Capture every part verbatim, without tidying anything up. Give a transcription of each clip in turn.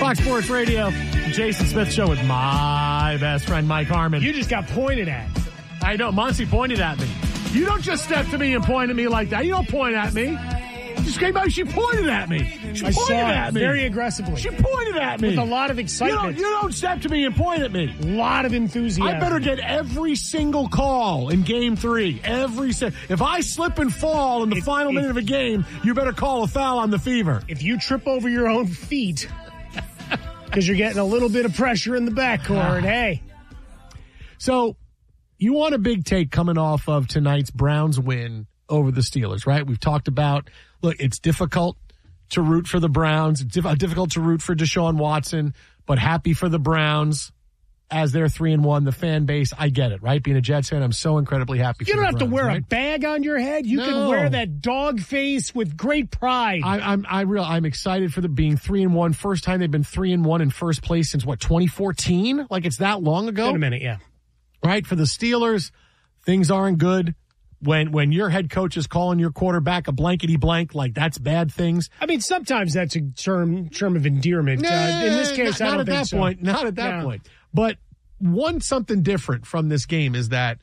Fox Sports Radio, Jason Smith Show with my best friend, Mike Harmon. You just got pointed at. I know. Monty pointed at me. You don't just step to me and point at me like that. You don't point at me. Just came out. She pointed at me. She I pointed saw at it me. very aggressively. She pointed at me. With a lot of You excitement. don't, you don't step to me and point at me. A lot of enthusiasm. I better get every single call in game three. Every se- If I slip and fall in the If- final if- minute of a game, you better call a foul on the Fever. If you trip over your own feet because you're getting a little bit of pressure in the backcourt, hey. So you want a big take coming off of tonight's Browns win over the Steelers, right? We've talked about, look, it's difficult to root for the Browns. It's diff- difficult to root for Deshaun Watson, but happy for the Browns as they're three and one. The fan base, I get it, right? Being a Jets fan, I'm so incredibly happy for You don't the have to Browns, wear right? a bag on your head. You No. can wear that dog face with great pride. I, I'm I real I'm excited for the being three and one. First time they've been three and one in first place since what twenty fourteen? Like it's that long ago, In a minute, yeah. right? For the Steelers, things aren't good. When when your head coach is calling your quarterback a blankety blank, like that's bad things. I mean, sometimes that's a term term of endearment. Uh, in this case, not, I don't not at think that so. point. Not at that No. point. But one something different from this game is that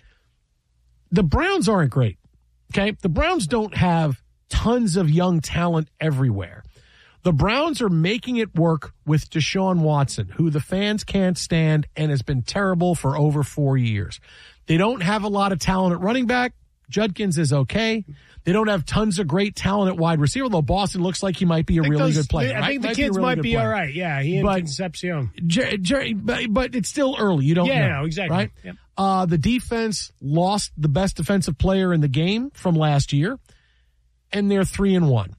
the Browns aren't great. Okay, the Browns don't have tons of young talent everywhere. The Browns are making it work with Deshaun Watson, who the fans can't stand and has been terrible for over four years. They don't have a lot of talent at running back. Judkins is okay. They don't have tons of great talent at wide receiver, though Boston looks like he might be a I think really those- good player. I right? think the Might kids be a really might good be player. all right. Yeah, he and But- Concepcion. Jer- Jer- but, but it's still early. You don't Yeah, know. no, exactly. Right? Yep. Uh, the defense lost the best defensive player in the game from last year, and they're three and one.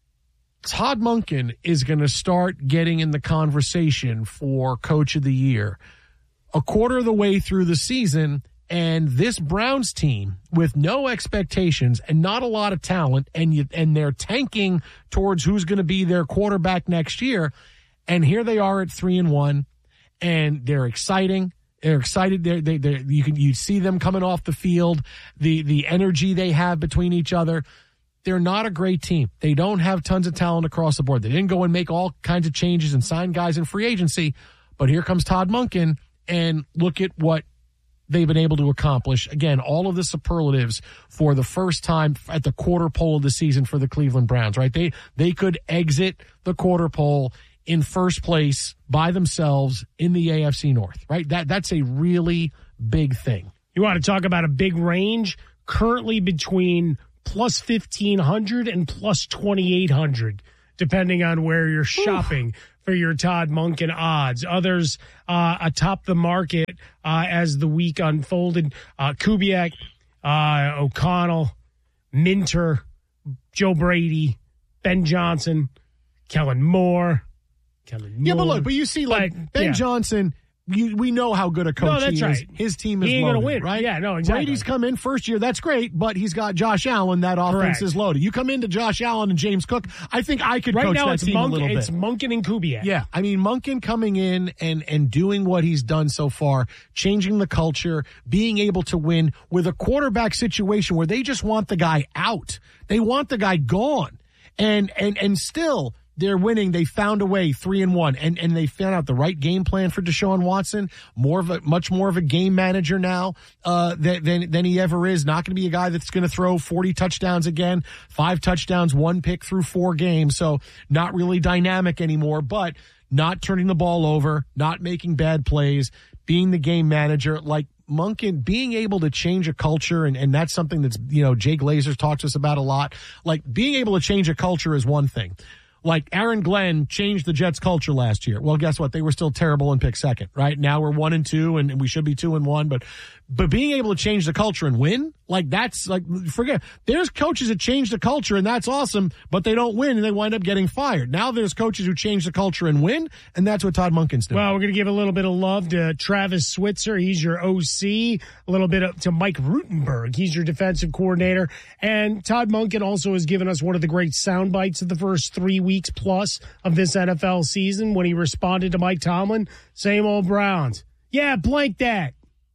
Todd Monken is going to start getting in the conversation for Coach of the Year a quarter of the way through the season, and this Browns team with no expectations and not a lot of talent, and you, and they're tanking towards who's going to be their quarterback next year, and here they are at three and one, and they're exciting. They're excited. They're, they, they, you can you see them coming off the field, the the energy they have between each other. They're not a great team. They don't have tons of talent across the board. They didn't go and make all kinds of changes and sign guys in free agency, but here comes Todd Monken, and look at what they've been able to accomplish. Again, all of the superlatives for the first time at the quarter pole of the season for the Cleveland Browns, right? They they could exit the quarter pole in first place by themselves in the A F C North, right? That that's a really big thing. You want to talk about a big range? Currently between plus fifteen hundred and plus twenty-eight hundred, depending on where you're shopping for your Todd Monken odds. Others uh, atop the market uh, as the week unfolded. Uh, Kubiak, uh, O'Connell, Minter, Joe Brady, Ben Johnson, Kellen Moore. Kellen Moore. Yeah, but look, but you see, like, But, Ben yeah. Johnson, you, we know how good a coach No, that's he is. right. His team is He ain't loaded, gonna win. right? Yeah, no, exactly. Brady's come in first year, that's great, but he's got Josh Allen. That offense Correct. is loaded. You come into Josh Allen and James Cook, I think I could Right coach now, that it's, team Monk, a little bit. it's Monken and Kubiak. Yeah, I mean, Monken coming in and, and doing what he's done so far, changing the culture, being able to win with a quarterback situation where they just want the guy out. They want the guy gone. And, and, and still, they're winning. They found a way, three and one, and and they found out the right game plan for Deshaun Watson. More of a, much more of a game manager now uh, than, than than he ever is. Not going to be a guy that's going to throw forty touchdowns again, five touchdowns, one pick through four games. So not really dynamic anymore, but not turning the ball over, not making bad plays, being the game manager like. Monken being able to change a culture, and, and that's something that's, you know, Jay Glazer talks to us about a lot. Like, being able to change a culture is one thing. Like, Aaron Glenn changed the Jets culture last year. Well, guess what? They were still terrible and picked second, right? Now we're one and two, and, and we should be two and one, but but being able to change the culture and win, like, that's, like, forget, there's coaches that change the culture, and that's awesome, but they don't win, and they wind up getting fired. Now there's coaches who change the culture and win, and that's what Todd Monken's doing. Well, we're going to give a little bit of love to Travis Switzer. He's your O C. A little bit of, to Mike Rutenberg. He's your defensive coordinator. And Todd Monken also has given us one of the great sound bites of the first three weeks plus of this N F L season when he responded to Mike Tomlin. Same old Browns. Yeah, blank that.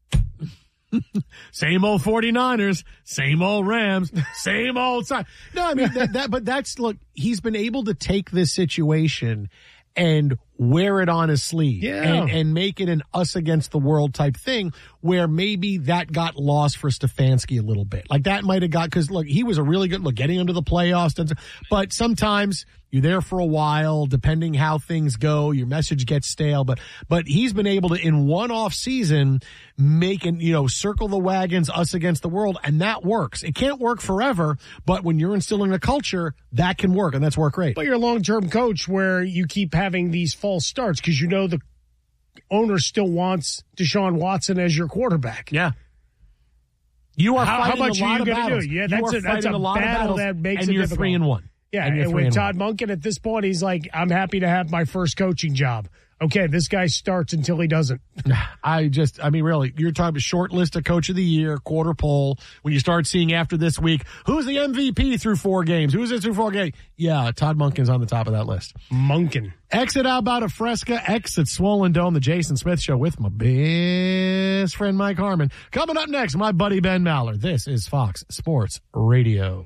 Same old 49ers, same old Rams, same old side. No, I mean, that, that, but that's, look, he's been able to take this situation and wear it on his sleeve Yeah. and, and make it an us against the world type thing where maybe that got lost for Stefanski a little bit. Like that might have got, because look, he was a really good look getting into the playoffs, and, but sometimes you're there for a while, depending how things go, your message gets stale, but, but he's been able to, in one off season, make and, you know, circle the wagons, us against the world, and that works. It can't work forever, but when you're instilling a culture, that can work, and that's worked great. But you're a long-term coach where you keep having these false starts because you know the owner still wants Deshaun Watson as your quarterback. Yeah. You are How- how fighting much a are lot you of gonna battles. do? Yeah, You that's are a- that's fighting a lot of battle battles, that makes and it you're difficult. three and one. Yeah, and, you're and three with and Todd one. Monken at this point, he's like, I'm happy to have my first coaching job. Okay, this guy starts until he doesn't. I just, I mean, really, you're talking about short list of coach of the year, quarter poll. When you start seeing after this week, who's the M V P through four games? Who's this through four games? Yeah, Todd Monken's on the top of that list. Monken. Exit out about a Fresca, exit Swollen Dome, the Jason Smith Show with my best friend Mike Harmon. Coming up next, my buddy Ben Maller. This is Fox Sports Radio.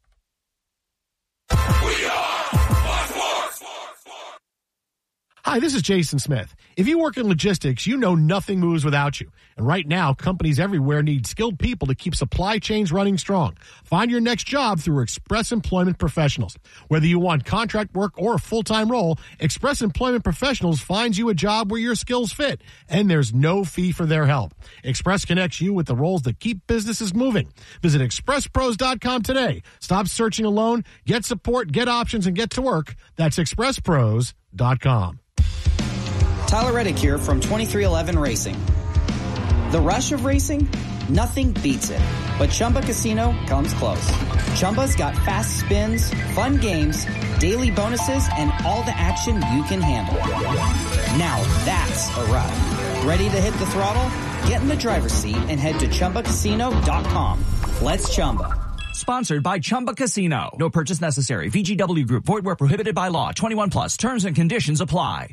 Hi, this is Jason Smith. If you work in logistics, you know nothing moves without you. And right now, companies everywhere need skilled people to keep supply chains running strong. Find your next job through Express Employment Professionals. Whether you want contract work or a full-time role, Express Employment Professionals finds you a job where your skills fit. And there's no fee for their help. Express connects you with the roles that keep businesses moving. Visit express pros dot com today. Stop searching alone. Get support, get options, and get to work. That's express pros dot com. Tyler Reddick here from twenty-three eleven Racing. The rush of racing? Nothing beats it. But Chumba Casino comes close. Chumba's got fast spins, fun games, daily bonuses, and all the action you can handle. Now that's a ride. Ready to hit the throttle? Get in the driver's seat and head to chumba casino dot com. Let's Chumba. Sponsored by Chumba Casino. No purchase necessary. V G W Group. Void where prohibited by law. twenty-one plus. Terms and conditions apply.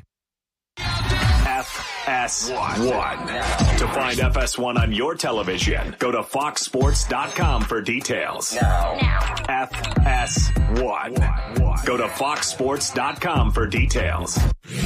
F S one. To find F S one on your television, go to fox sports dot com for details. Now. now. F S one. Go to fox sports dot com for details.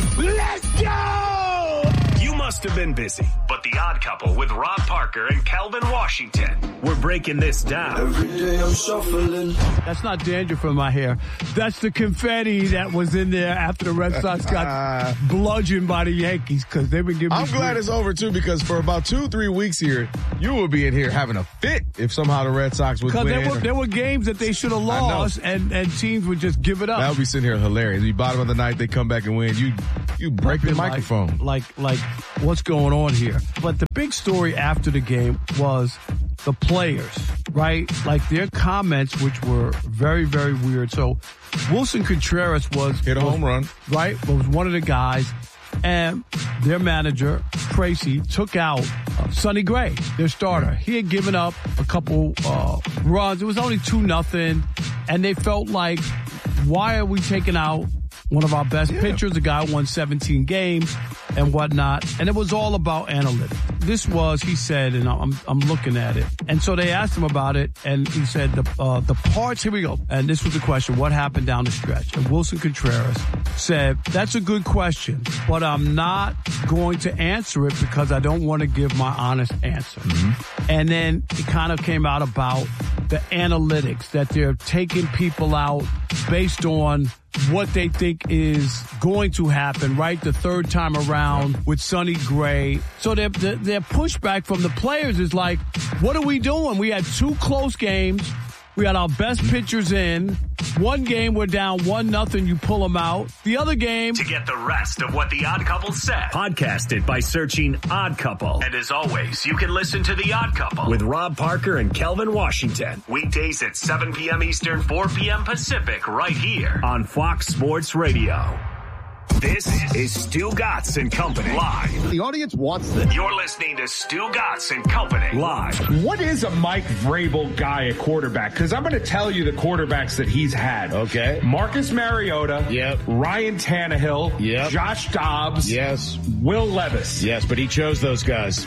Let's go! You must have been busy, but The Odd Couple with Rob Parker and Calvin Washington. We're breaking this down. Every day I'm shuffling. That's not dandruff in my hair. That's the confetti that was in there after the Red Sox got uh, bludgeoned by the Yankees because they've been giving I'm glad free. It's over, too, because for about two, three weeks here, you will be in here having a fit if somehow the Red Sox would win. Because there were, there were games that they should have lost, and, and teams would just give it up. That would be sitting here hilarious. You bottom of the night, they come back and win. You you break the Like- microphone. Like, like, what's going on here? But the big story after the game was the players, right? Like their comments, which were very, very weird. So Wilson Contreras was Hit a home run. right? Was one of the guys, and their manager Tracy took out uh, Sonny Gray, their starter. He had given up a couple uh, runs. It was only two nothing, and they felt like, why are we taking out one of our best yeah. pitchers, a guy who won seventeen games and whatnot. And it was all about analytics. This was, he said, and I'm I'm looking at it. And so they asked him about it, and he said, the uh, the parts, here we go. And this was the question, what happened down the stretch? And Wilson Contreras said, that's a good question, but I'm not going to answer it because I don't want to give my honest answer. Mm-hmm. And then it kind of came out about the analytics, that they're taking people out based on what they think is going to happen, right? The third time around with Sonny Gray. So their, their, their pushback from the players is like, what are we doing? We had two close games. We had our best pitchers in. One game we're down one nothing. You pull them out. The other game. To get the rest of what The Odd Couple said, podcast it by searching Odd Couple. And as always, you can listen to The Odd Couple with Rob Parker and Kelvin Washington. Weekdays at seven p.m. Eastern, four p.m. Pacific, right here on Fox Sports Radio. This is Stu Gatz and Company live. The audience wants this. You're listening to Stu Gatz and Company live. What is a Mike Vrabel guy at quarterback? Because I'm going to tell you the quarterbacks that he's had. Okay. Marcus Mariota. Yep. Ryan Tannehill. Yep. Josh Dobbs. Yes. Will Levis. Yes, but he chose those guys.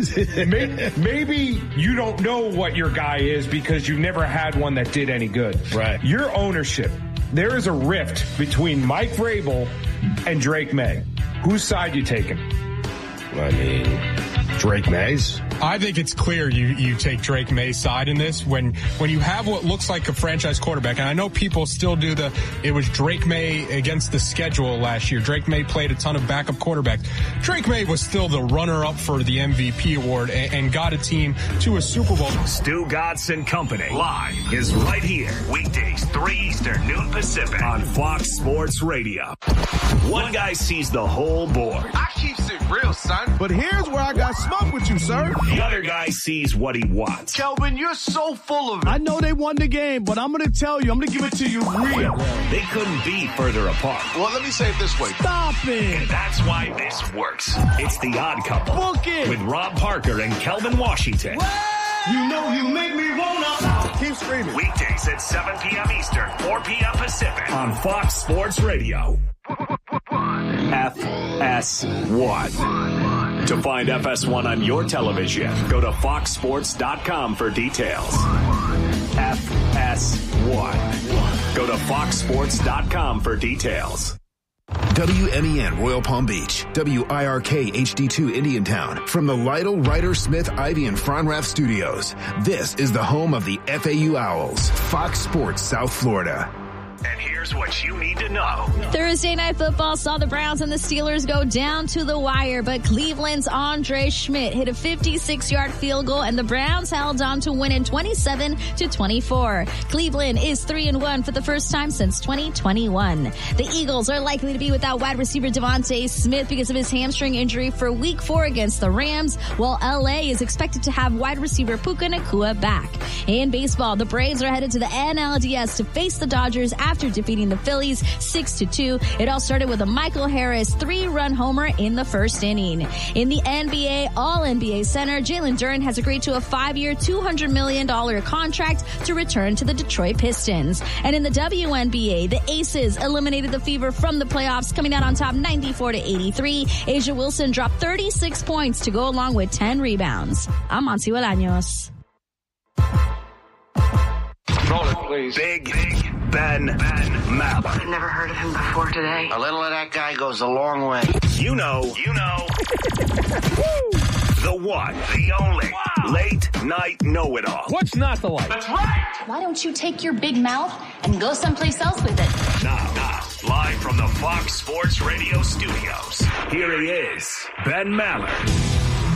maybe, maybe you don't know what your guy is because you've never had one that did any good. Right. Your ownership. There is a rift between Mike Vrabel and Drake May. Whose side you taking? I mean, Drake Mays. I think it's clear you, you take Drake May's side in this when, when you have what looks like a franchise quarterback. And I know people still do the, it was Drake May against the schedule last year. Drake May played a ton of backup quarterbacks. Drake May was still the runner up for the M V P award and, and got a team to a Super Bowl. Stu Godson Company live is right here. Weekdays, three Eastern, noon Pacific on Fox Sports Radio. One guy sees the whole board. I keep it real, son. But here's where I got smoke with you, sir. The other guy sees what he wants. Kelvin, you're so full of it. I know they won the game, but I'm going to tell you, I'm going to give it to you real. They couldn't be further apart. Well, let me say it this way. Stop it. And that's why this works. It's The Odd Couple. Book it. With Rob Parker and Kelvin Washington. You know you make me wanna. Keep screaming. Weekdays at seven p.m. Eastern, four p.m. Pacific on Fox Sports Radio. F S one. To find F S one on your television, go to fox sports dot com for details. F S one. Go to fox sports dot com for details. W M E N Royal Palm Beach, W I R K H D two Indiantown. From the Lytle, Ryder, Smith, Ivy, and Fronrath studios, this is the home of the F A U Owls, Fox Sports South Florida. And here's what you need to know. Thursday Night Football saw the Browns and the Steelers go down to the wire, but Cleveland's Andre Schmidt hit a fifty-six-yard field goal, and the Browns held on to win in twenty-seven to twenty-four. Cleveland is three and one for the first time since twenty twenty-one. The Eagles are likely to be without wide receiver Devontae Smith because of his hamstring injury for week four against the Rams, while L A is expected to have wide receiver Puka Nacua back. In baseball, the Braves are headed to the N L D S to face the Dodgers after defeating the Phillies six to two. It all started with a Michael Harris three-run homer in the first inning. In the N B A, All-N B A center Jalen Duren has agreed to a five-year, two hundred million dollars contract to return to the Detroit Pistons. And in the W N B A, the Aces eliminated the Fever from the playoffs, coming out on top ninety-four to eighty-three. Asia Wilson dropped thirty-six points to go along with ten rebounds. I'm Monty Bolaños. Roll it, please. Big, big Ben, Ben Maller. I've never heard of him before today. A little of that guy goes a long way. You know, you know. The one, the only, wow. Late night know-it-all. What's not the light? That's right. Why don't you take your big mouth and go someplace else with it? Now, now, live from the Fox Sports Radio studios, here he is, Ben Maller.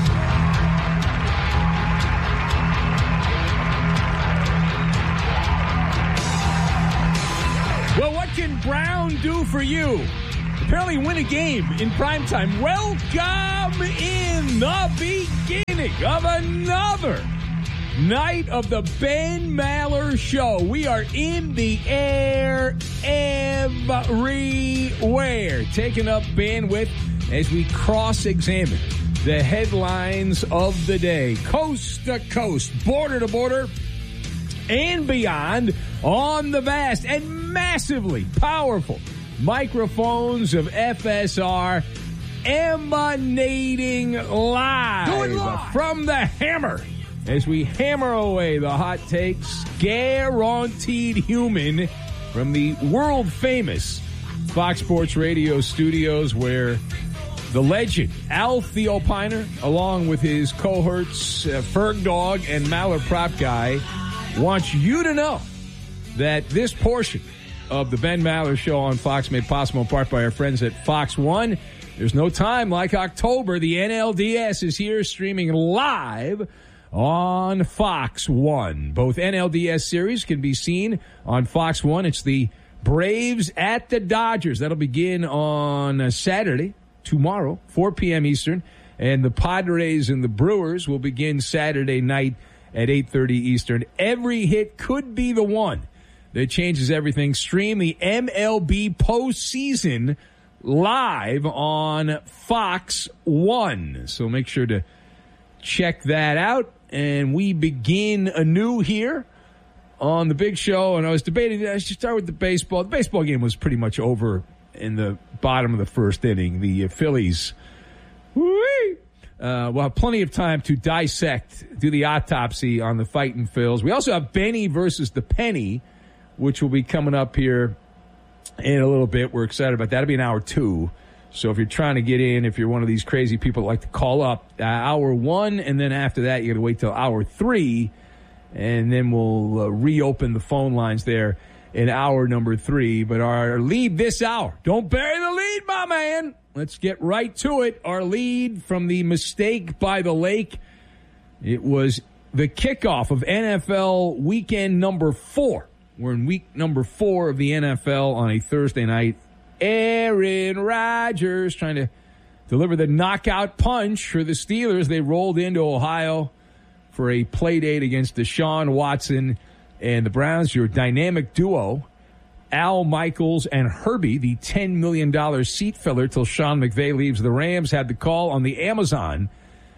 Well, what can Brown do for you? Apparently win a game in primetime. Welcome in the beginning of another night of the Ben Maller Show. We are in the air everywhere, taking up bandwidth as we cross-examine the headlines of the day. Coast to coast, border to border, and beyond on the vast and massively powerful microphones of F S R, emanating live, live from the hammer as we hammer away the hot takes, guaranteed human, from the world famous Fox Sports Radio studios, where the legend Al Theopiner, along with his cohorts uh, Ferg Dog and Maller Prop Guy, wants you to know that this portion of the Ben Maller Show on Fox, made possible in part by our friends at Fox One. There's no time like October. The N L D S is here, streaming live on Fox One. Both N L D S series can be seen on Fox One. It's the Braves at the Dodgers. That'll begin on Saturday, tomorrow, four p.m. Eastern. And the Padres and the Brewers will begin Saturday night at eight thirty Eastern. Every hit could be the one that changes everything. Stream the M L B postseason live on Fox One. So make sure to check that out. And we begin anew here on the big show. And I was debating, I should start with the baseball. The baseball game was pretty much over in the bottom of the first inning. The Phillies, whoo-wee, Uh, we'll have plenty of time to dissect, do the autopsy on the Fightin' Phils. We also have Benny versus the Penny, which will be coming up here in a little bit. We're excited about that. That'll be an hour two. So if you're trying to get in, if you're one of these crazy people that like to call up, uh, hour one, and then after that, you got to wait till hour three, and then we'll uh, reopen the phone lines there in hour number three. But our lead this hour, don't bury the lead, my man. Let's get right to it. Our lead from the mistake by the lake. It was the kickoff of N F L weekend number four. We're in week number four of the N F L on a Thursday night. Aaron Rodgers trying to deliver the knockout punch for the Steelers. They rolled into Ohio for a play date against Deshaun Watson and the Browns. Your dynamic duo, Al Michaels and Herbie, the ten million dollars seat filler till Sean McVay leaves the Rams, had the call on the Amazon.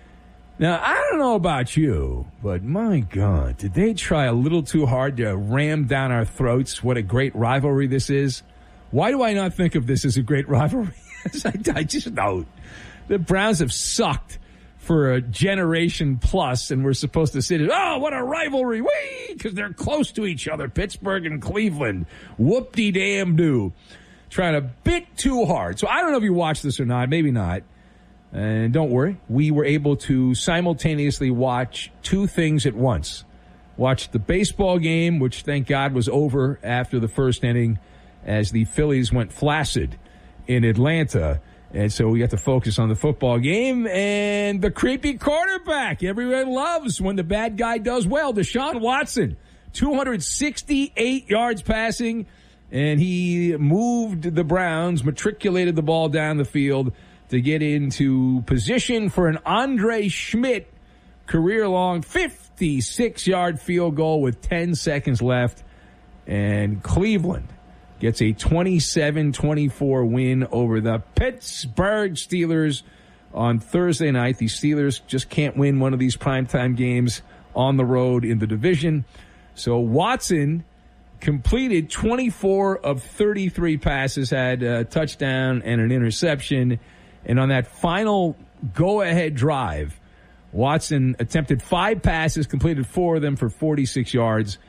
Now, I don't know about you, but my God, did they try a little too hard to ram down our throats what a great rivalry this is? Why do I not think of this as a great rivalry? I, I just know the Browns have sucked for a generation plus, and we're supposed to sit and, oh, what a rivalry, whee, because they're close to each other, Pittsburgh and Cleveland. Whoop-de-damn-do. Trying a bit too hard. So I don't know if you watched this or not, maybe not. And don't worry, we were able to simultaneously watch two things at once. Watch the baseball game, which thank God was over after the first inning, as the Phillies went flaccid in Atlanta. And so we got to focus on the football game and the creepy quarterback. Everyone loves when the bad guy does well. Deshaun Watson, two hundred sixty-eight yards passing, and he moved the Browns, matriculated the ball down the field to get into position for an Andre Schmidt career-long fifty-six-yard field goal with ten seconds left. And Cleveland gets a twenty-seven twenty-four win over the Pittsburgh Steelers on Thursday night. The Steelers just can't win one of these primetime games on the road in the division. So Watson completed twenty-four of thirty-three passes, had a touchdown and an interception. And on that final go-ahead drive, Watson attempted five passes, completed four of them for forty-six yards.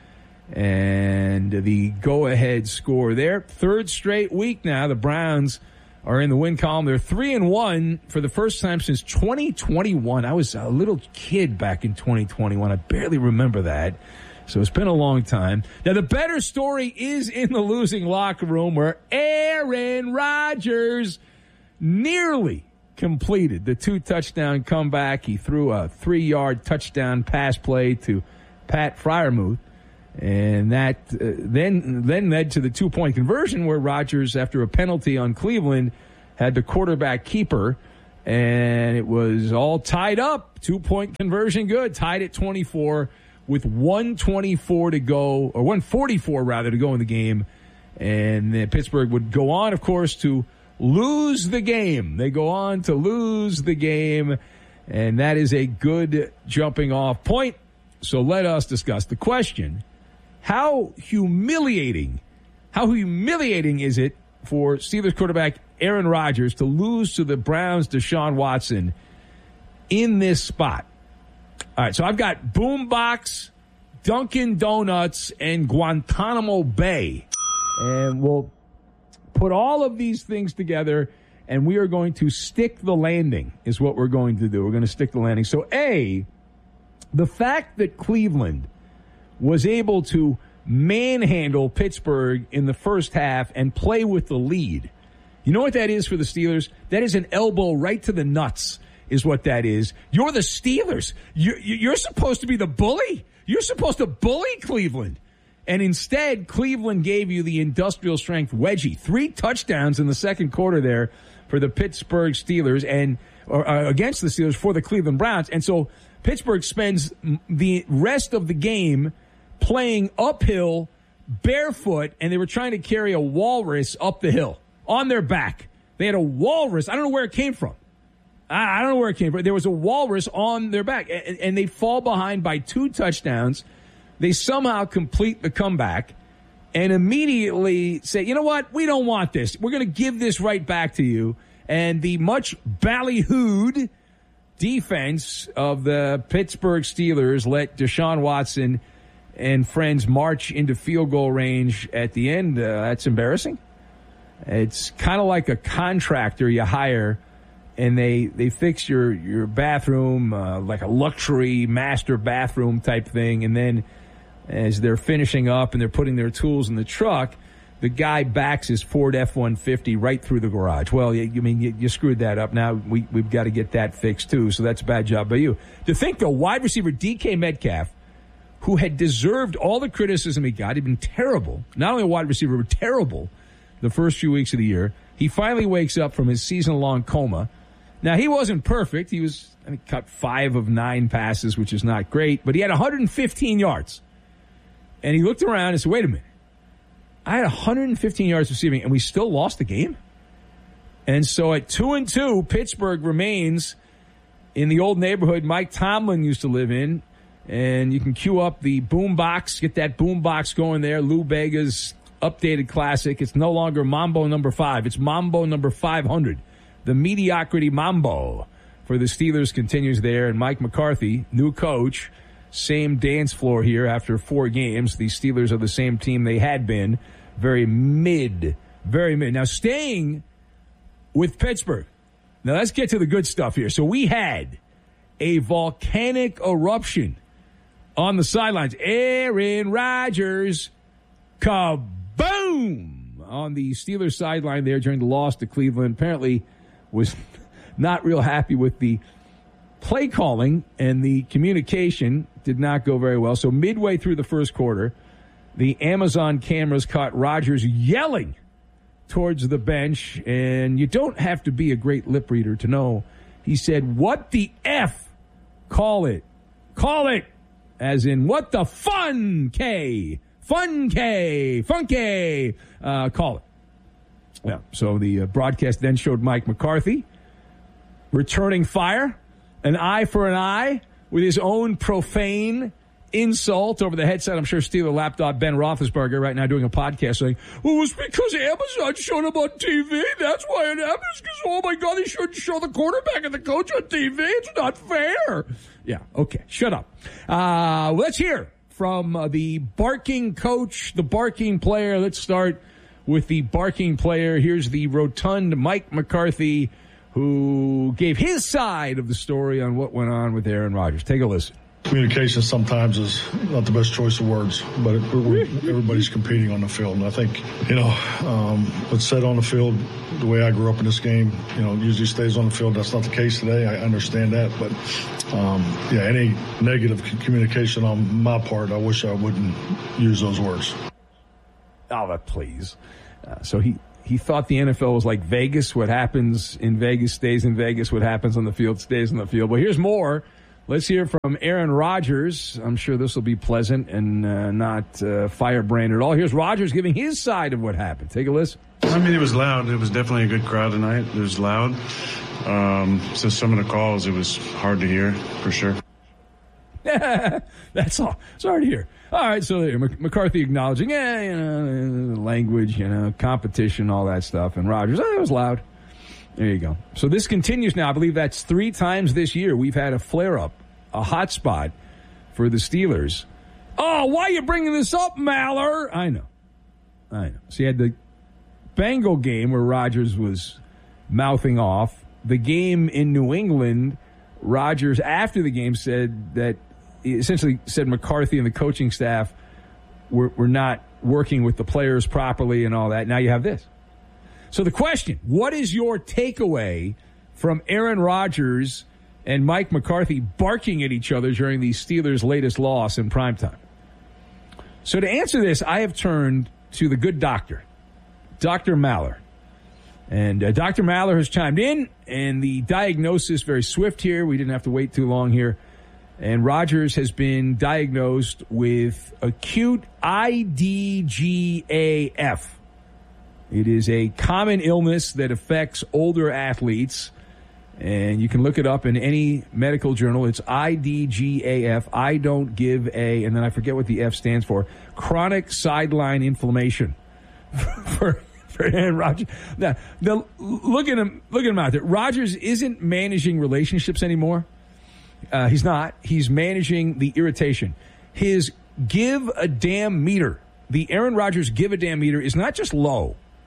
And the go-ahead score there. Third straight week now, the Browns are in the win column. They're three and one for the first time since twenty twenty-one. I was a little kid back in twenty twenty-one. I barely remember that. So it's been a long time. Now, the better story is in the losing locker room, where Aaron Rodgers nearly completed the two-touchdown comeback. He threw a three-yard touchdown pass play to Pat Freiermuth. And that uh, then then led to the two-point conversion, where Rodgers, after a penalty on Cleveland, had the quarterback keeper, and it was all tied up. Two-point conversion good, tied at twenty-four with one twenty-four to go, or one forty-four rather to go in the game. And then Pittsburgh would go on, of course, to lose the game. They go on to lose the game, and that is a good jumping-off point. So let us discuss the question. How humiliating, how humiliating is it for Steelers quarterback Aaron Rodgers to lose to the Browns' Deshaun Watson in this spot? All right, so I've got Boombox, Dunkin' Donuts, and Guantanamo Bay. And we'll put all of these things together, and we are going to stick the landing is what we're going to do. We're going to stick the landing. So, A, the fact that Cleveland was able to manhandle Pittsburgh in the first half and play with the lead. You know what that is for the Steelers? That is an elbow right to the nuts is what that is. You're the Steelers. You're, you're supposed to be the bully. You're supposed to bully Cleveland. And instead, Cleveland gave you the industrial strength wedgie. Three touchdowns in the second quarter there for the Pittsburgh Steelers and or, uh, against the Steelers for the Cleveland Browns. And so Pittsburgh spends the rest of the game playing uphill, barefoot, and they were trying to carry a walrus up the hill on their back. They had a walrus. I don't know where it came from. I don't know where it came from. There was a walrus on their back, and, and they fall behind by two touchdowns. They somehow complete the comeback and immediately say, you know what? We don't want this. We're going to give this right back to you. And the much ballyhooed defense of the Pittsburgh Steelers let Deshaun Watson and friends march into field goal range at the end. Uh, that's embarrassing. It's kind of like a contractor you hire, and they, they fix your, your bathroom, uh, like a luxury master bathroom type thing, and then as they're finishing up and they're putting their tools in the truck, the guy backs his Ford F one fifty right through the garage. Well, you, you mean you, you screwed that up. Now we, we've got to get that fixed too, so that's a bad job by you. To think, though, wide receiver D K Metcalf, who had deserved all the criticism he got, he'd been terrible, not only a wide receiver, but terrible the first few weeks of the year. He finally wakes up from his season-long coma. Now, he wasn't perfect. He was, I think, cut five of nine passes, which is not great, but he had one hundred fifteen yards. And he looked around and said, wait a minute. I had one hundred fifteen yards receiving, and we still lost the game? And so at two and two, Pittsburgh remains in the old neighborhood Mike Tomlin used to live in. And you can cue up the boom box, get that boom box going there. Lou Bega's updated classic. It's no longer Mambo number five. It's Mambo number five hundred. The mediocrity Mambo for the Steelers continues there. And Mike McCarthy, new coach, same dance floor here after four games. The Steelers are the same team they had been. Very mid, very mid. Now, staying with Pittsburgh. Now, let's get to the good stuff here. So we had a volcanic eruption on the sidelines. Aaron Rodgers, kaboom! On the Steelers sideline there during the loss to Cleveland. Apparently was not real happy with the play calling, and the communication did not go very well. So midway through the first quarter, the Amazon cameras caught Rodgers yelling towards the bench, and you don't have to be a great lip reader to know. He said, what the F? Call it. Call it. As in, what the fun K? Fun K. Funky. Uh, call it. Yeah. So the uh, broadcast then showed Mike McCarthy returning fire. An eye for an eye with his own profane insult over the headset. I'm sure Steeler lapdog Ben Roethlisberger right now doing a podcast saying, well, it was because Amazon showed him on T V. That's why it happens. Because, oh, my God, they shouldn't show the quarterback and the coach on T V. It's not fair. Yeah, okay, shut up. Uh, let's hear from uh, the barking coach, the barking player. Let's start with the barking player. Here's the rotund Mike McCarthy, who gave his side of the story on what went on with Aaron Rodgers. Take a listen. Communication sometimes is not the best choice of words, but it, we're, everybody's competing on the field. And I think, you know, um, what's said on the field, the way I grew up in this game, you know, usually stays on the field. That's not the case today. I understand that. But, um, yeah, any negative communication on my part, I wish I wouldn't use those words. Oh, please. Uh, so he, he thought the N F L was like Vegas. What happens in Vegas stays in Vegas. What happens on the field stays on the field. Well, here's more. Let's hear from Aaron Rodgers. I'm sure this will be pleasant and uh, not uh, firebrand at all. Here's Rodgers giving his side of what happened. Take a listen. I mean, it was loud. It was definitely a good crowd tonight. It was loud. Um, so some of the calls, it was hard to hear, for sure. That's all. It's hard to hear. All right, so there, McCarthy acknowledging, yeah, you know, language, you know, competition, all that stuff. And Rodgers, oh, it was loud. There you go. So this continues now. I believe that's three times this year we've had a flare-up, a hot spot for the Steelers. Oh, why are you bringing this up, Maller? I know. I know. So you had the Bengal game where Rodgers was mouthing off. The game in New England, Rodgers, after the game, said that he essentially said McCarthy and the coaching staff were, were not working with the players properly and all that. Now you have this. So the question, what is your takeaway from Aaron Rodgers and Mike McCarthy barking at each other during the Steelers' latest loss in primetime? So to answer this, I have turned to the good doctor, Doctor Maller. And uh, Doctor Maller has chimed in, and the diagnosis very swift here. We didn't have to wait too long here. And Rodgers has been diagnosed with acute I D G A F. It is a common illness that affects older athletes, and you can look it up in any medical journal. It's I D G A F, I don't give a, and then I forget what the F stands for, chronic sideline inflammation for, for Aaron Rodgers. Now, the, look at him, look at him out there. Rodgers isn't managing relationships anymore. Uh, he's not. He's managing the irritation. His give a damn meter, the Aaron Rodgers give a damn meter, is not just low.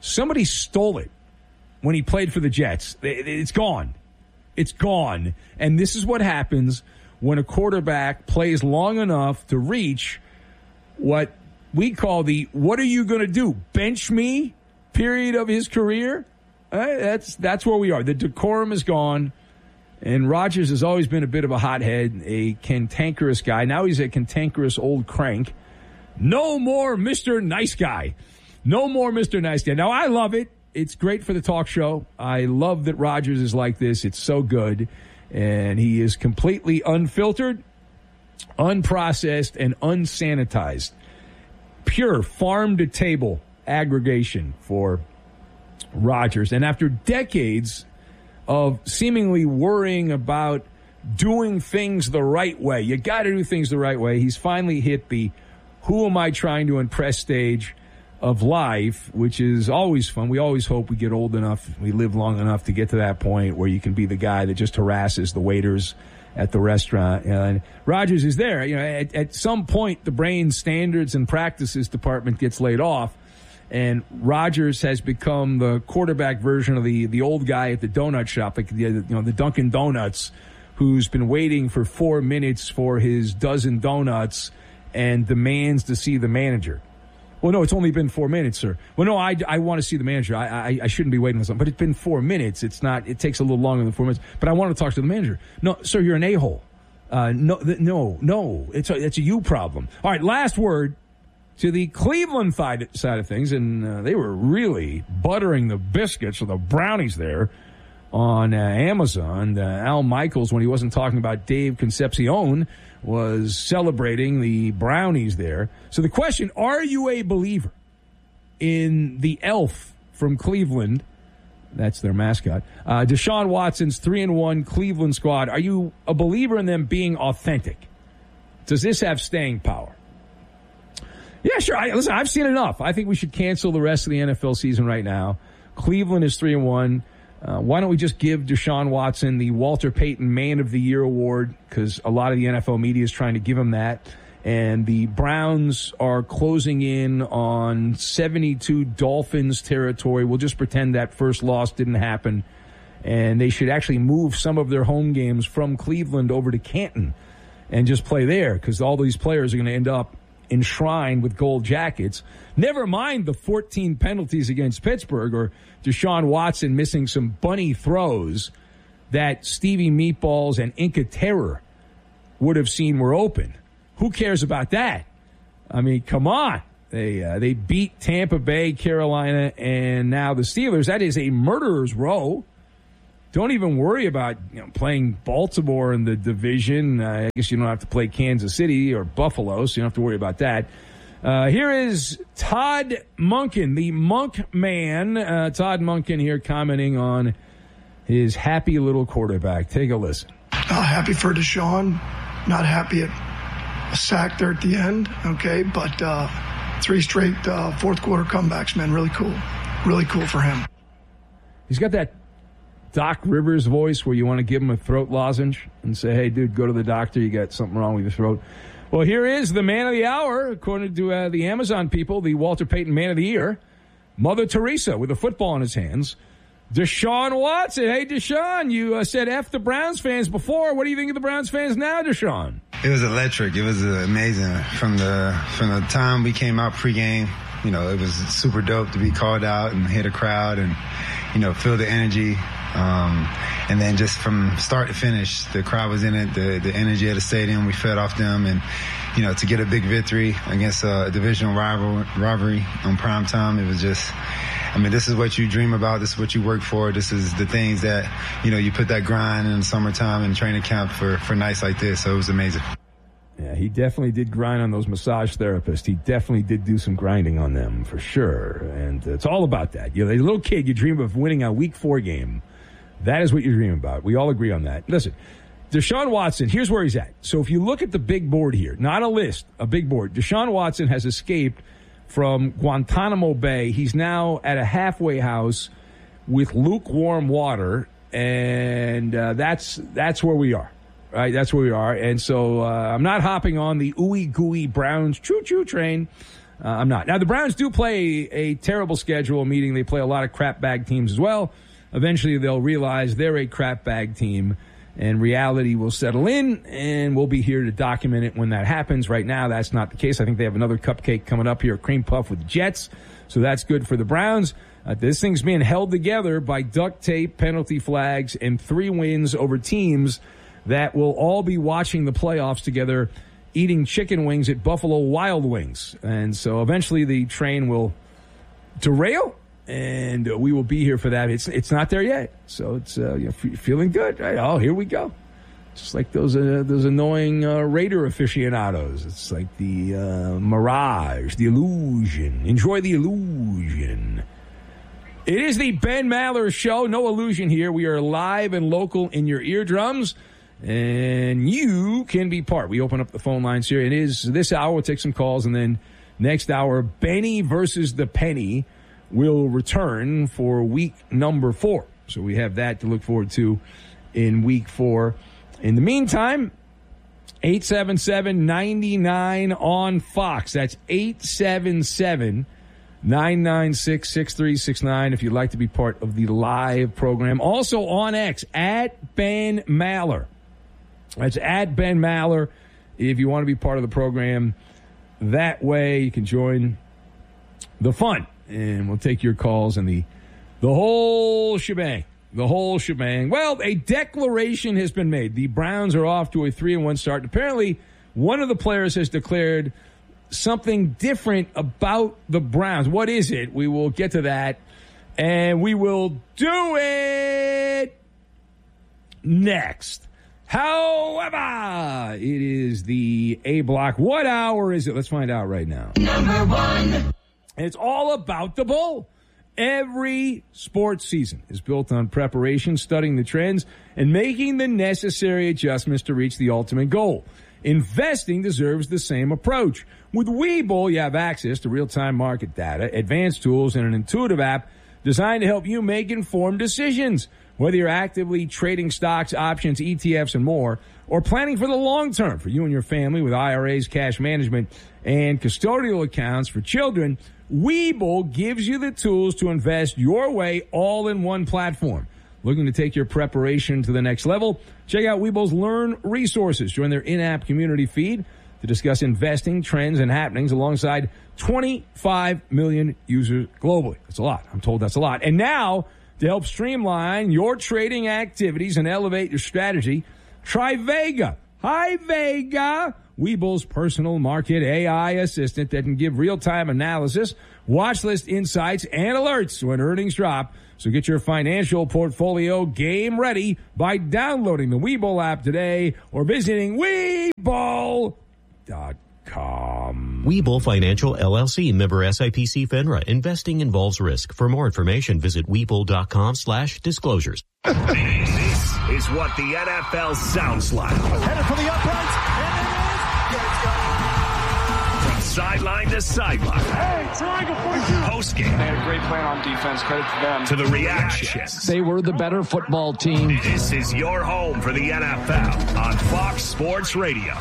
Somebody stole it when he played for the Jets. It's gone. It's gone. And this is what happens when a quarterback plays long enough to reach what we call the what are you going to do? Bench me period of his career? Uh, that's that's where we are. The decorum is gone. And Rodgers has always been a bit of a hothead, a cantankerous guy. Now he's a cantankerous old crank. No more Mister Nice Guy. No more Mister Nice Guy. Now, I love it. It's great for the talk show. I love that Rodgers is like this. It's so good. And he is completely unfiltered, unprocessed, and unsanitized. Pure farm-to-table aggregation for Rodgers. And after decades of seemingly worrying about doing things the right way. You got to do things the right way. He's finally hit the who am I trying to impress stage of life, which is always fun. We always hope we get old enough, we live long enough to get to that point where you can be the guy that just harasses the waiters at the restaurant. And Rodgers is there. You know, at, at some point, the brain standards and practices department gets laid off. And Rodgers has become the quarterback version of the, the old guy at the donut shop, like the, you know, the Dunkin' Donuts, who's been waiting for four minutes for his dozen donuts and demands to see the manager. Well, no, it's only been four minutes, sir. Well, no, I, I want to see the manager. I, I I shouldn't be waiting on something. But it's been four minutes. It's not. It takes a little longer than four minutes. But I want to talk to the manager. No, sir, you're an a-hole. Uh, no, th- no, no. It's a, it's a you problem. All right, last word to the Cleveland side of things, and uh, they were really buttering the biscuits or the brownies there on uh, Amazon. Uh, Al Michaels, when he wasn't talking about Dave Concepcion, was celebrating the brownies there. So the question, are you a believer in the elf from Cleveland? That's their mascot. Uh, Deshaun Watson's three and one Cleveland squad. Are you a believer in them being authentic? Does this have staying power? Yeah, sure. I, listen, I've seen enough. I think we should cancel the rest of the N F L season right now. Cleveland is three and one. Uh, why don't we just give Deshaun Watson the Walter Payton Man of the Year award? Because a lot of the N F L media is trying to give him that. And the Browns are closing in on seventy-two Dolphins territory. We'll just pretend that first loss didn't happen. And they should actually move some of their home games from Cleveland over to Canton and just play there, because all these players are going to end up enshrined with gold jackets. Never mind the fourteen penalties against Pittsburgh or Deshaun Watson missing some bunny throws that Stevie Meatballs and Inca Terror would have seen were open. Who cares about that? I mean, come on. They uh, they beat Tampa Bay, Carolina, and now the Steelers. That is a murderer's row. Don't even worry about, you know, playing Baltimore in the division. Uh, I guess you don't have to play Kansas City or Buffalo, so you don't have to worry about that. Uh, here is Todd Monken, the Monk Man. Uh, Todd Monken here commenting on his happy little quarterback. Take a listen. Not happy for Deshaun. Not happy at a sack there at the end, okay? But uh, three straight uh, fourth quarter comebacks, man. Really cool. Really cool for him. He's got that Doc Rivers voice where you want to give him a throat lozenge and say, hey, dude, go to the doctor. You got something wrong with your throat. Well, here is the man of the hour, according to uh, the Amazon people, the Walter Payton Man of the Year, Mother Teresa with a football in his hands, Deshaun Watson. Hey, Deshaun, you uh, said F the Browns fans before. What do you think of the Browns fans now, Deshaun? It was electric. It was uh, amazing. From the from the time we came out pregame, you know, it was super dope to be called out and hit a crowd and, you know, feel the energy. Um, and then just from start to finish, the crowd was in it, the, the energy of the stadium, we fed off them. And, you know, to get a big victory against a divisional rival, rivalry on prime time, it was just, I mean, this is what you dream about. This is what you work for. This is the things that, you know, you put that grind in the summertime and training camp for, for nights like this. So it was amazing. Yeah, he definitely did grind on those massage therapists. He definitely did do some grinding on them, for sure. And it's all about that. You know, as a little kid, you dream of winning a week four game. That is what you dream about. We all agree on that. Listen, Deshaun Watson, here's where he's at. So if you look at the big board here, not a list, a big board, Deshaun Watson has escaped from Guantanamo Bay. He's now at a halfway house with lukewarm water, and uh, that's that's where we are. Right, that's where we are. And so uh, I'm not hopping on the ooey gooey Browns choo-choo train. Uh, I'm not. Now, the Browns do play a terrible schedule, meaning they play a lot of crap bag teams as well. Eventually, they'll realize they're a crap bag team, and reality will settle in, and we'll be here to document it when that happens. Right now, that's not the case. I think they have another cupcake coming up here, a cream puff with the Jets, so that's good for the Browns. Uh, this thing's being held together by duct tape, penalty flags, and three wins over teams that will all be watching the playoffs together, eating chicken wings at Buffalo Wild Wings. And so eventually the train will derail, and uh, we will be here for that. It's it's not there yet, so it's uh, you know, f- feeling good. Right? Oh, here we go. Just like those uh, those annoying uh, Raider aficionados. It's like the uh, mirage, the illusion. Enjoy the illusion. It is the Ben Maller Show. No illusion here. We are live and local in your eardrums, and you can be part. We open up the phone lines here. It is this hour. We'll take some calls, and then next hour, Benny versus the Penny will return for week number four. So we have that to look forward to in week four. In the meantime, eight seven seven, nine nine on Fox. That's eight seven seven, nine nine six, six three six nine if you'd like to be part of the live program. Also on X, at Ben Maller. That's at Ben Maller if you want to be part of the program. That way you can join the fun, and we'll take your calls and the the whole shebang. The whole shebang. Well, a declaration has been made. The Browns are off to a three and one start. Apparently, one of the players has declared something different about the Browns. What is it? We will get to that, and we will do it next. However, it is the A block. What hour is it? Let's find out right now. Number one. It's all about the bowl. Every sports season is built on preparation, studying the trends, and making the necessary adjustments to reach the ultimate goal. Investing deserves the same approach. With Webull, you have access to real-time market data, advanced tools, and an intuitive app designed to help you make informed decisions. Whether you're actively trading stocks, options, E T Fs, and more, or planning for the long term for you and your family with I R As, cash management, and custodial accounts for children, Webull gives you the tools to invest your way all in one platform. Looking to take your preparation to the next level? Check out Webull's Learn resources. Join their in-app community feed to discuss investing, trends, and happenings alongside twenty-five million users globally. That's a lot. I'm told that's a lot. And now, to help streamline your trading activities and elevate your strategy, try Vega. Hi, Vega. Webull's personal market A I assistant that can give real-time analysis, watch list insights, and alerts when earnings drop. So get your financial portfolio game ready by downloading the Webull app today or visiting Webull dot com. Webull Financial L L C, member S I P C FINRA. Investing involves risk. For more information, visit Webull dot com slash disclosures. This is what the N F L sounds like. Headed for the uprights, and it is. From sideline to sideline. Hey, triangle forty-two. Post game. They had a great plan on defense. Credit to them. To the reactions. They were the better football team. This is your home for the N F L on Fox Sports Radio.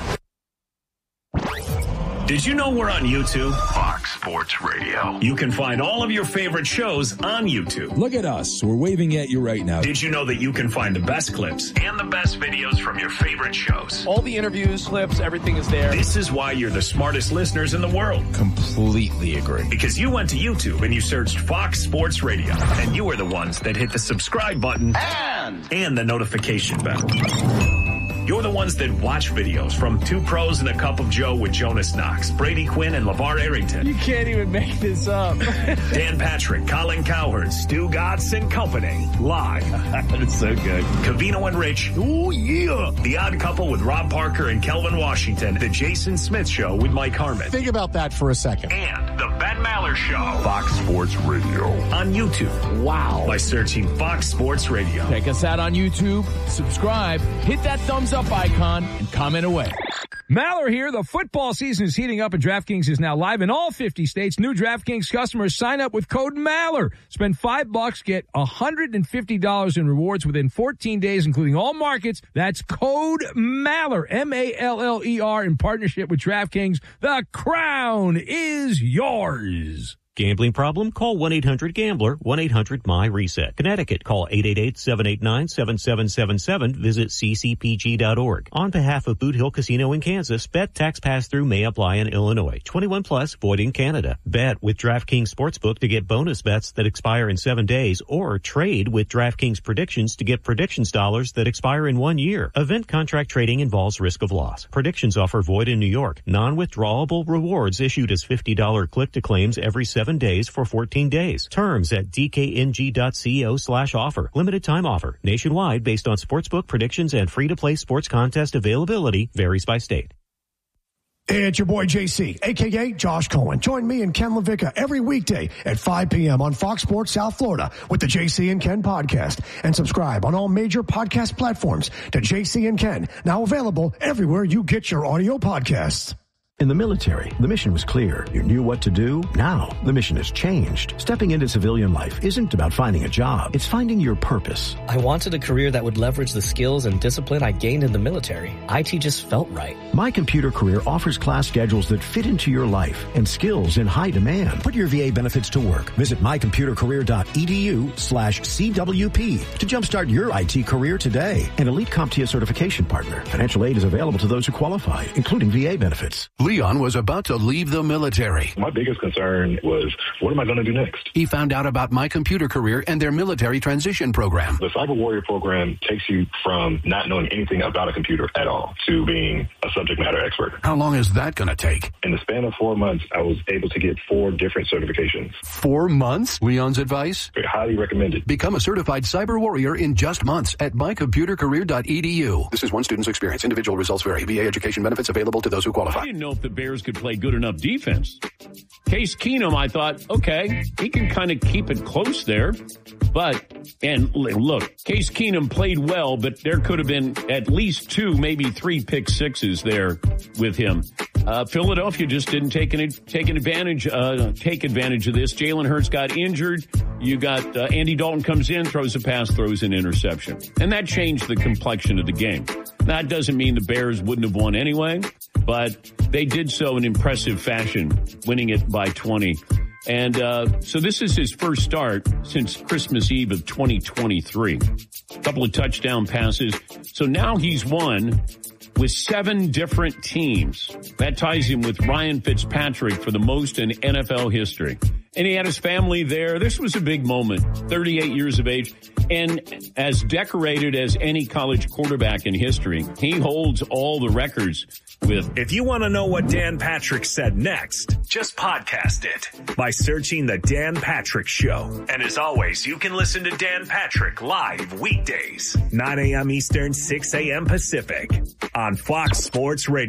Did you know we're on YouTube? Fox Sports Radio. You can find all of your favorite shows on YouTube. Look at us. We're waving at you right now. Did you know that you can find the best clips and the best videos from your favorite shows? All the interviews, clips, everything is there. This is why you're the smartest listeners in the world. Completely agree. Because you went to YouTube and you searched Fox Sports Radio, and you were the ones that hit the subscribe button and, and the notification bell. You're the ones that watch videos from Two Pros and a Cup of Joe with Jonas Knox, Brady Quinn, and LeVar Arrington. You can't even make this up. Dan Patrick, Colin Cowherd, Stu Gatz and company. Live. That's so good. Covino and Rich. Oh, yeah. The Odd Couple with Rob Parker and Kelvin Washington. The Jason Smith Show with Mike Harmon. Think about that for a second. And the Ben Maller Show. Fox Sports Radio. On YouTube. Wow. By searching Fox Sports Radio. Check us out on YouTube. Subscribe. Hit that thumbs up icon and comment away. Maller here. The football season is heating up and DraftKings is now live in all fifty states. New DraftKings customers sign up with code Maller. Spend five bucks, get one hundred fifty dollars in rewards within fourteen days, including all markets. That's code Maller, M A L L E R, in partnership with DraftKings. The crown is yours. Gambling problem? Call one eight hundred gambler, one eight hundred my reset. Connecticut, call eight eight eight, seven eight nine, seven seven seven seven. Visit c c p g dot org. On behalf of Boot Hill Casino in Kansas, bet tax pass-through may apply in Illinois. twenty-one plus, void in Canada. Bet with DraftKings Sportsbook to get bonus bets that expire in seven days, or trade with DraftKings Predictions to get predictions dollars that expire in one year. Event contract trading involves risk of loss. Predictions offer void in New York. Non-withdrawable rewards issued as fifty dollars click-to-claims every seven days for fourteen days. Terms at d k n g dot co slash offer. Limited time offer. Nationwide based on sportsbook predictions and free-to-play sports contest availability. Varies by state. Hey, it's your boy J C, a k a. Josh Cohen. Join me and Ken LaVicka every weekday at five p.m. on Fox Sports South Florida with the J C and Ken podcast. And subscribe on all major podcast platforms to J C and Ken, now available everywhere you get your audio podcasts. In the military, the mission was clear. You knew what to do. Now, the mission has changed. Stepping into civilian life isn't about finding a job. It's finding your purpose. I wanted a career that would leverage the skills and discipline I gained in the military. I T just felt right. My Computer Career offers class schedules that fit into your life and skills in high demand. Put your V A benefits to work. Visit my computer career dot e d u slash c w p to jumpstart your I T career today. An Elite CompTIA certification partner. Financial aid is available to those who qualify, including V A benefits. Leon was about to leave the military. My biggest concern was, what am I going to do next? He found out about My Computer Career and their military transition program. The Cyber Warrior program takes you from not knowing anything about a computer at all to being a subject matter expert. How long is that going to take? In the span of four months, I was able to get four different certifications. Four months? Leon's advice? Highly recommended. Become a certified cyber warrior in just months at my computer career dot e d u. This is one student's experience. Individual results vary. V A education benefits available to those who qualify. I didn't know if the Bears could play good enough defense. Case Keenum, I thought, okay, he can kind of keep it close there. But, and look, Case Keenum played well, but there could have been at least two, maybe three pick sixes there with him. Uh, Philadelphia just didn't take an, take an advantage, uh, take advantage of this. Jalen Hurts got injured. You got uh, Andy Dalton comes in, throws a pass, throws an interception. And that changed the complexion of the game. That doesn't mean the Bears wouldn't have won anyway, but they did so in impressive fashion, winning it by twenty. And uh so this is his first start since Christmas Eve of twenty twenty-three. A couple of touchdown passes. So now he's won with seven different teams. That ties him with Ryan Fitzpatrick for the most in N F L history. And he had his family there. This was a big moment, thirty-eight years of age. And as decorated as any college quarterback in history, he holds all the records with. If you want to know what Dan Patrick said next, just podcast it by searching The Dan Patrick Show. And as always, you can listen to Dan Patrick live weekdays, nine a.m. Eastern, six a.m. Pacific on Fox Sports Radio.